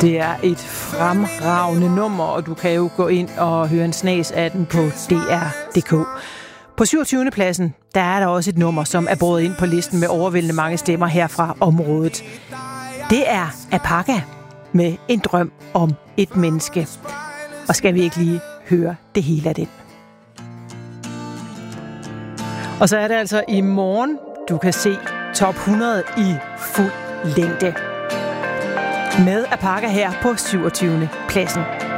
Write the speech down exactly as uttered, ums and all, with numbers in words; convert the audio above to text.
Det er et fremragende nummer, og du kan jo gå ind og høre en snas af den på D R punktum d k. På syvogtyvende pladsen, der er der også et nummer, som er båret ind på listen med overvældende mange stemmer her fra området. Det er Apaka med En drøm om et menneske. Og skal vi ikke lige høre det hele af den? Og så er det altså i morgen, du kan se top hundrede i fuld længde. Med Apaka her på syvogtyvende pladsen.